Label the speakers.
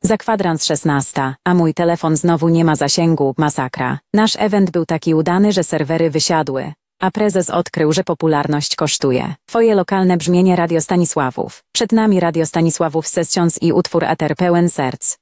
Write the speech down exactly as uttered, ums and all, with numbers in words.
Speaker 1: Za kwadrans szesnasta, a mój telefon znowu nie ma zasięgu, masakra. Nasz event był taki udany, że serwery wysiadły, a prezes odkrył, że popularność kosztuje. Twoje lokalne brzmienie Radio Stanisławów. Przed nami Radio Stanisławów Sessions i utwór Eter pełen serc.